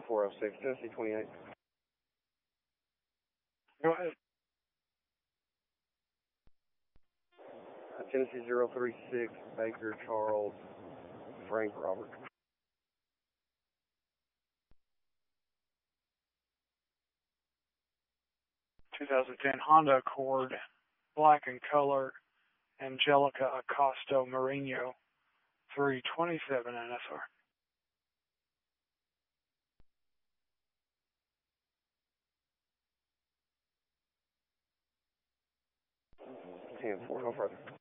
406, Tennessee 28. Go ahead. Tennessee 036, Baker Charles Frank Robert. 2010 Honda Accord, black in color, Angelica Acosta Mourinho, 327 NSR. 10-4, no further.